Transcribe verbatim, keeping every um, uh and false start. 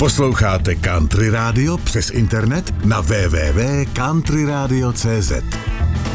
Posloucháte Country Radio přes internet na w w w tečka country radio tečka c z.